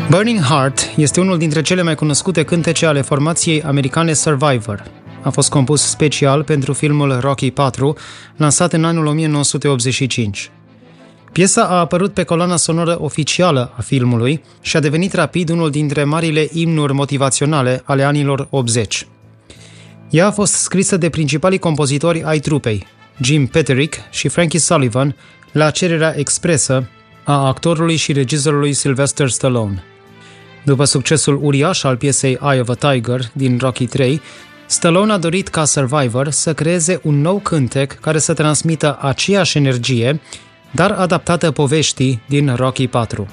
Burning Heart este unul dintre cele mai cunoscute cântece ale formației americane Survivor. A fost compus special pentru filmul Rocky IV, lansat în anul 1985. Piesa a apărut pe coloana sonoră oficială a filmului și a devenit rapid unul dintre marile imnuri motivaționale ale anilor 80. Ea a fost scrisă de principalii compozitori ai trupei, Jim Peterick și Frankie Sullivan, la cererea expresă a actorului și regizorului Sylvester Stallone. După succesul uriaș al piesei Eye of a Tiger din Rocky III, Stallone a dorit ca Survivor să creeze un nou cântec care să transmită aceeași energie, dar adaptată poveștii din Rocky IV.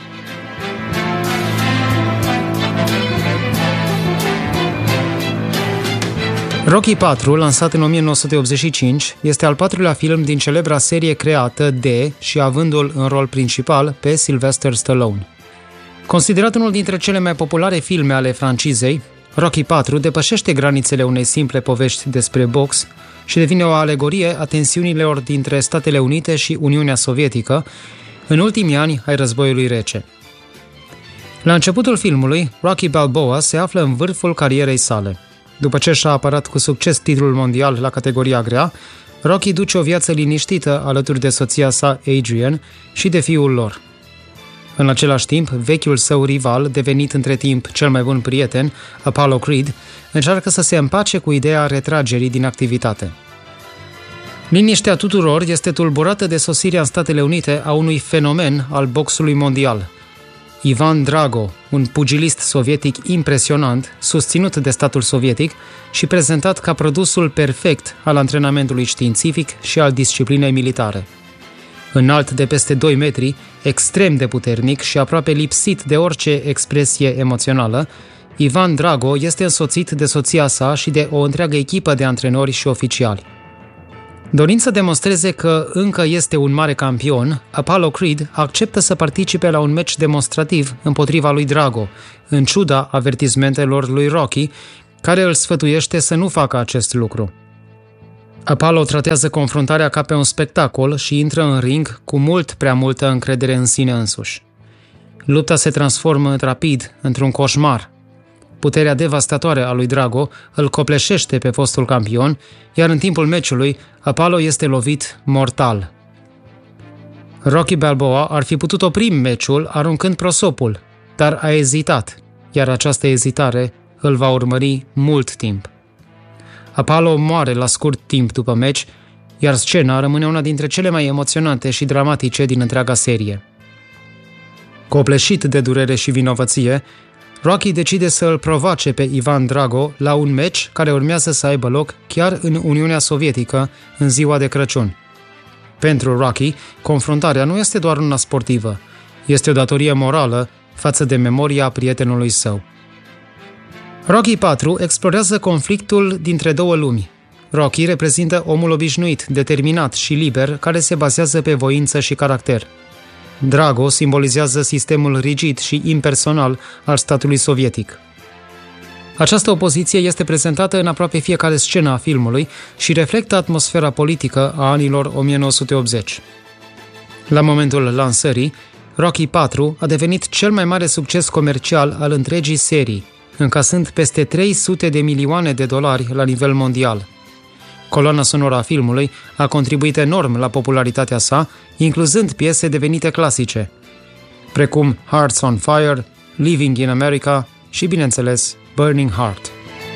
Rocky IV, lansat în 1985, este al patrulea film din celebra serie creată de și avândul în rol principal pe Sylvester Stallone. Considerat unul dintre cele mai populare filme ale francizei, Rocky IV depășește granițele unei simple povești despre box și devine o alegorie a tensiunilor dintre Statele Unite și Uniunea Sovietică în ultimii ani ai războiului rece. La începutul filmului, Rocky Balboa se află în vârful carierei sale. După ce și-a apărat cu succes titlul mondial la categoria grea, Rocky duce o viață liniștită alături de soția sa, Adrian, și de fiul lor. În același timp, vechiul său rival, devenit între timp cel mai bun prieten, Apollo Creed, încearcă să se împace cu ideea retragerii din activitate. Liniștea tuturor este tulburată de sosirea în Statele Unite a unui fenomen al boxului mondial. Ivan Drago, un pugilist sovietic impresionant, susținut de statul sovietic și prezentat ca produsul perfect al antrenamentului științific și al disciplinei militare. Înalt de peste 2 metri, extrem de puternic și aproape lipsit de orice expresie emoțională, Ivan Drago este însoțit de soția sa și de o întreagă echipă de antrenori și oficiali. Dorind să demonstreze că încă este un mare campion, Apollo Creed acceptă să participe la un meci demonstrativ împotriva lui Drago, în ciuda avertismentelor lui Rocky, care îl sfătuiește să nu facă acest lucru. Apollo tratează confruntarea ca pe un spectacol și intră în ring cu mult prea multă încredere în sine însuși. Lupta se transformă rapid într-un coșmar. Puterea devastatoare a lui Drago îl copleșește pe fostul campion, iar în timpul meciului, Apollo este lovit mortal. Rocky Balboa ar fi putut opri meciul aruncând prosopul, dar a ezitat, iar această ezitare îl va urmări mult timp. Apollo moare la scurt timp după meci, iar scena rămâne una dintre cele mai emoționante și dramatice din întreaga serie. Copleșit de durere și vinovăție, Rocky decide să îl provoace pe Ivan Drago la un meci care urmează să aibă loc chiar în Uniunea Sovietică, în ziua de Crăciun. Pentru Rocky, confruntarea nu este doar una sportivă, este o datorie morală față de memoria prietenului său. Rocky IV explorează conflictul dintre două lumi. Rocky reprezintă omul obișnuit, determinat și liber, care se bazează pe voință și caracter. Drago simbolizează sistemul rigid și impersonal al statului sovietic. Această opoziție este prezentată în aproape fiecare scenă a filmului și reflectă atmosfera politică a anilor 1980. La momentul lansării, Rocky IV a devenit cel mai mare succes comercial al întregii serii, încasând peste 300 de milioane de dolari la nivel mondial. Coloana sonoră a filmului a contribuit enorm la popularitatea sa, incluzând piese devenite clasice, precum Hearts on Fire, Living in America și, bineînțeles, Burning Heart.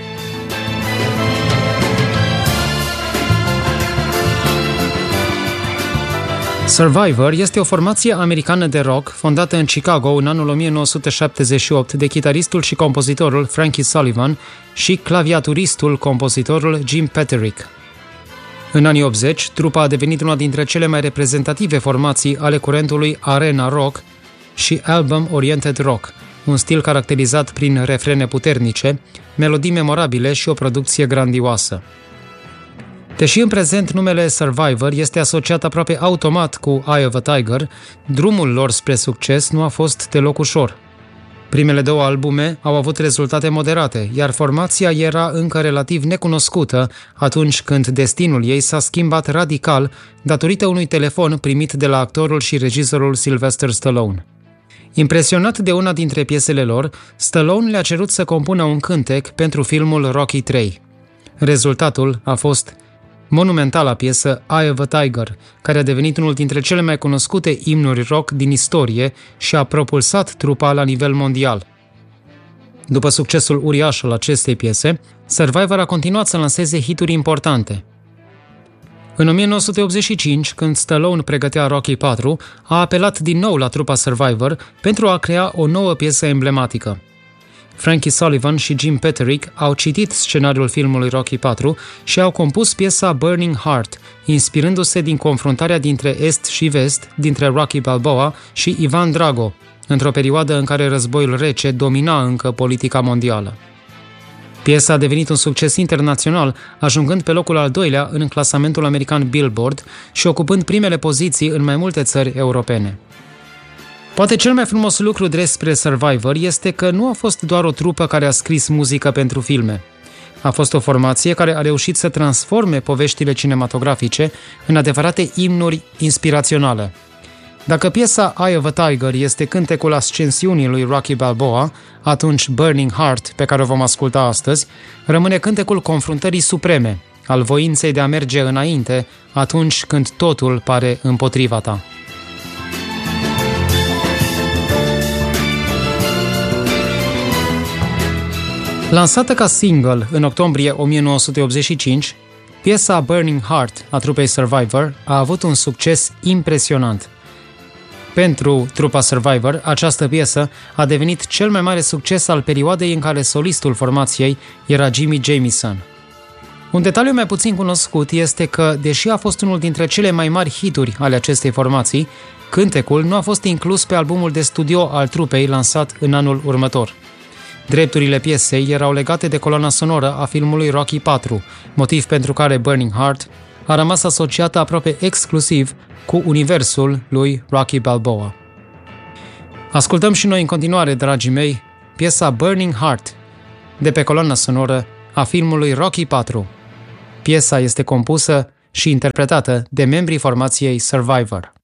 Survivor este o formație americană de rock fondată în Chicago în anul 1978 de chitaristul și compozitorul Frankie Sullivan și claviaturistul compozitorul Jim Peterick. În anii 80, trupa a devenit una dintre cele mai reprezentative formații ale curentului arena rock și album-oriented rock, un stil caracterizat prin refrene puternice, melodii memorabile și o producție grandioasă. Deși în prezent numele Survivor este asociat aproape automat cu Eye of a Tiger, drumul lor spre succes nu a fost deloc ușor. Primele două albume au avut rezultate moderate, iar formația era încă relativ necunoscută atunci când destinul ei s-a schimbat radical datorită unui telefon primit de la actorul și regizorul Sylvester Stallone. Impresionat de una dintre piesele lor, Stallone le-a cerut să compună un cântec pentru filmul Rocky 3. Rezultatul a fost monumentala piesă Eye of a Tiger, care a devenit unul dintre cele mai cunoscute imnuri rock din istorie și a propulsat trupa la nivel mondial. După succesul uriaș al acestei piese, Survivor a continuat să lanseze hituri importante. În 1985, când Stallone pregătea Rocky 4, a apelat din nou la trupa Survivor pentru a crea o nouă piesă emblematică. Frankie Sullivan și Jim Peterick au citit scenariul filmului Rocky 4 și au compus piesa Burning Heart, inspirându-se din confruntarea dintre Est și Vest, dintre Rocky Balboa și Ivan Drago, într-o perioadă în care războiul rece domina încă politica mondială. Piesa a devenit un succes internațional, ajungând pe locul al doilea în clasamentul american Billboard și ocupând primele poziții în mai multe țări europene. Poate cel mai frumos lucru despre Survivor este că nu a fost doar o trupă care a scris muzică pentru filme. A fost o formație care a reușit să transforme poveștile cinematografice în adevărate imnuri inspiraționale. Dacă piesa Eye of a Tiger este cântecul ascensiunii lui Rocky Balboa, atunci Burning Heart, pe care o vom asculta astăzi, rămâne cântecul confruntării supreme, al voinței de a merge înainte atunci când totul pare împotriva ta. Lansată ca single în octombrie 1985, piesa Burning Heart a trupei Survivor a avut un succes impresionant. Pentru trupa Survivor, această piesă a devenit cel mai mare succes al perioadei în care solistul formației era Jimmy Jamison. Un detaliu mai puțin cunoscut este că, deși a fost unul dintre cele mai mari hituri ale acestei formații, cântecul nu a fost inclus pe albumul de studio al trupei lansat în anul următor. Drepturile piesei erau legate de coloana sonoră a filmului Rocky 4, motiv pentru care Burning Heart a rămas asociată aproape exclusiv cu universul lui Rocky Balboa. Ascultăm și noi în continuare, dragii mei, piesa Burning Heart de pe coloana sonoră a filmului Rocky 4. Piesa este compusă și interpretată de membrii formației Survivor.